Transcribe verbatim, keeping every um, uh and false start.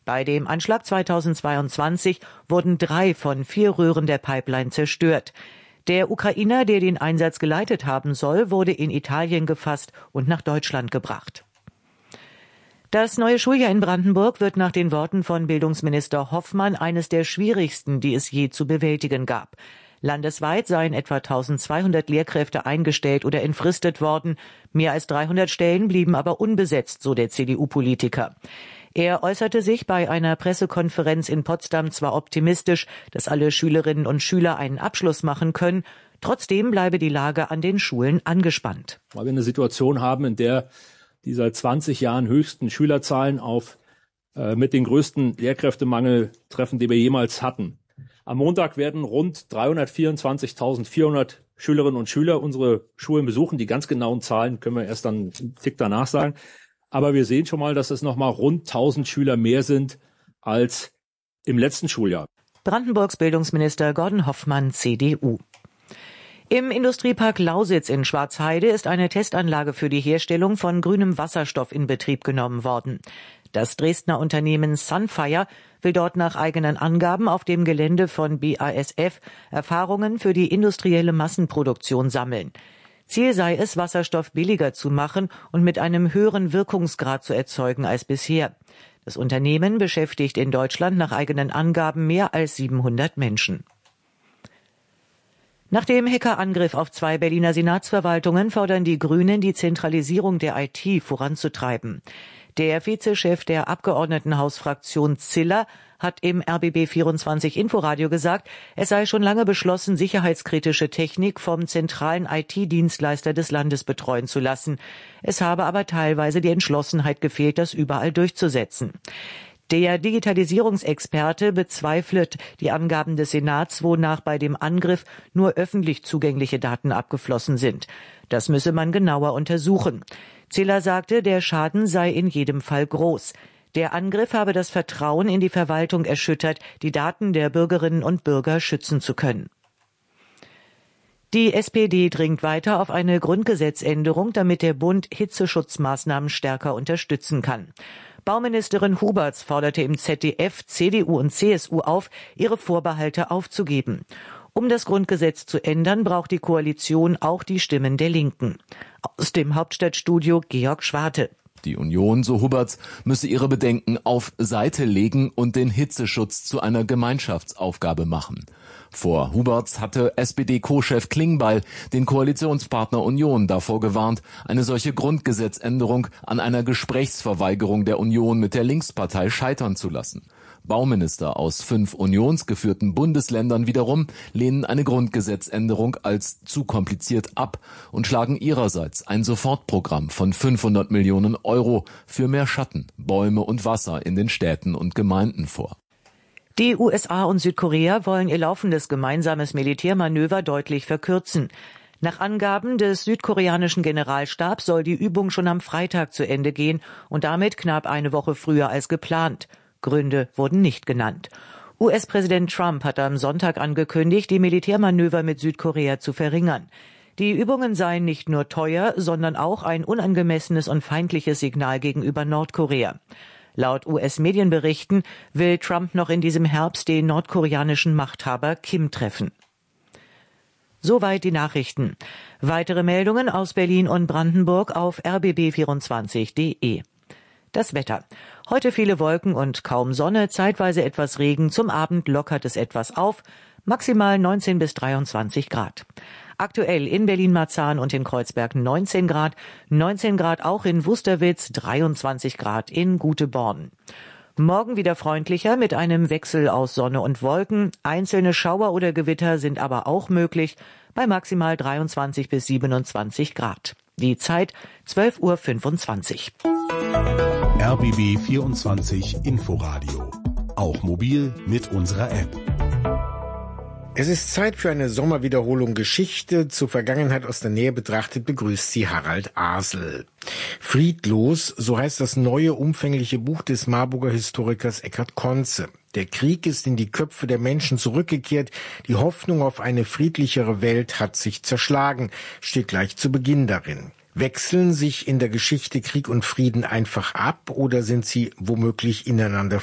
Bei dem Anschlag zweitausendzweiundzwanzig wurden drei von vier Röhren der Pipeline zerstört. Der Ukrainer, der den Einsatz geleitet haben soll, wurde in Italien gefasst und nach Deutschland gebracht. Das neue Schuljahr in Brandenburg wird nach den Worten von Bildungsminister Hoffmann eines der schwierigsten, die es je zu bewältigen gab. Landesweit seien etwa eintausendzweihundert Lehrkräfte eingestellt oder entfristet worden. Mehr als dreihundert Stellen blieben aber unbesetzt, so der C D U-Politiker. Er äußerte sich bei einer Pressekonferenz in Potsdam zwar optimistisch, dass alle Schülerinnen und Schüler einen Abschluss machen können. Trotzdem bleibe die Lage an den Schulen angespannt. Weil wir eine Situation haben, in der die seit zwanzig Jahren höchsten Schülerzahlen auf äh, mit den größten Lehrkräftemangel treffen, die wir jemals hatten. Am Montag werden rund dreihundertvierundzwanzigtausendvierhundert Schülerinnen und Schüler unsere Schulen besuchen. Die ganz genauen Zahlen können wir erst dann einen Tick danach sagen. Aber wir sehen schon mal, dass es nochmal rund tausend Schüler mehr sind als im letzten Schuljahr. Brandenburgs Bildungsminister Gordon Hoffmann, C D U. Im Industriepark Lausitz in Schwarzheide ist eine Testanlage für die Herstellung von grünem Wasserstoff in Betrieb genommen worden. Das Dresdner Unternehmen Sunfire will dort nach eigenen Angaben auf dem Gelände von B A S F Erfahrungen für die industrielle Massenproduktion sammeln. Ziel sei es, Wasserstoff billiger zu machen und mit einem höheren Wirkungsgrad zu erzeugen als bisher. Das Unternehmen beschäftigt in Deutschland nach eigenen Angaben mehr als siebenhundert Menschen. Nach dem Hackerangriff auf zwei Berliner Senatsverwaltungen fordern die Grünen, die Zentralisierung der I T voranzutreiben. Der Vizechef der Abgeordnetenhausfraktion Ziller hat im R B B vierundzwanzig Inforadio gesagt, es sei schon lange beschlossen, sicherheitskritische Technik vom zentralen I T-Dienstleister des Landes betreuen zu lassen. Es habe aber teilweise die Entschlossenheit gefehlt, das überall durchzusetzen. Der Digitalisierungsexperte bezweifelt die Angaben des Senats, wonach bei dem Angriff nur öffentlich zugängliche Daten abgeflossen sind. Das müsse man genauer untersuchen. Ziller sagte, der Schaden sei in jedem Fall groß. Der Angriff habe das Vertrauen in die Verwaltung erschüttert, die Daten der Bürgerinnen und Bürger schützen zu können. Die S P D dringt weiter auf eine Grundgesetzänderung, damit der Bund Hitzeschutzmaßnahmen stärker unterstützen kann. Bauministerin Huberts forderte im Z D F C D U und C S U auf, ihre Vorbehalte aufzugeben. Um das Grundgesetz zu ändern, braucht die Koalition auch die Stimmen der Linken. Aus dem Hauptstadtstudio Georg Schwarte. Die Union, so Huberts, müsse ihre Bedenken auf Seite legen und den Hitzeschutz zu einer Gemeinschaftsaufgabe machen. Vor Huberts hatte S P D-Co-Chef Klingbeil den Koalitionspartner Union davor gewarnt, eine solche Grundgesetzänderung an einer Gesprächsverweigerung der Union mit der Linkspartei scheitern zu lassen. Bauminister aus fünf unionsgeführten Bundesländern wiederum lehnen eine Grundgesetzänderung als zu kompliziert ab und schlagen ihrerseits ein Sofortprogramm von fünfhundert Millionen Euro für mehr Schatten, Bäume und Wasser in den Städten und Gemeinden vor. Die U S A und Südkorea wollen ihr laufendes gemeinsames Militärmanöver deutlich verkürzen. Nach Angaben des südkoreanischen Generalstabs soll die Übung schon am Freitag zu Ende gehen und damit knapp eine Woche früher als geplant. Gründe wurden nicht genannt. U S-Präsident Trump hat am Sonntag angekündigt, die Militärmanöver mit Südkorea zu verringern. Die Übungen seien nicht nur teuer, sondern auch ein unangemessenes und feindliches Signal gegenüber Nordkorea. Laut U S-Medienberichten will Trump noch in diesem Herbst den nordkoreanischen Machthaber Kim treffen. Soweit die Nachrichten. Weitere Meldungen aus Berlin und Brandenburg auf r b b vierundzwanzig punkt de. Das Wetter. Heute viele Wolken und kaum Sonne, zeitweise etwas Regen, zum Abend lockert es etwas auf, maximal neunzehn bis dreiundzwanzig Grad. Aktuell in Berlin-Marzahn und in Kreuzberg neunzehn Grad, neunzehn Grad auch in Wusterwitz, dreiundzwanzig Grad in Guteborn. Morgen wieder freundlicher mit einem Wechsel aus Sonne und Wolken. Einzelne Schauer oder Gewitter sind aber auch möglich, bei maximal dreiundzwanzig bis siebenundzwanzig Grad. Die Zeit zwölf Uhr fünfundzwanzig. R B B vierundzwanzig Inforadio. Auch mobil mit unserer App. Es ist Zeit für eine Sommerwiederholung Geschichte. Zur Vergangenheit aus der Nähe betrachtet begrüßt sie Harald Asel. Friedlos, so heißt das neue umfängliche Buch des Marburger Historikers Eckhard Konze. Der Krieg ist in die Köpfe der Menschen zurückgekehrt. Die Hoffnung auf eine friedlichere Welt hat sich zerschlagen, steht gleich zu Beginn darin. Wechseln sich in der Geschichte Krieg und Frieden einfach ab oder sind sie womöglich ineinander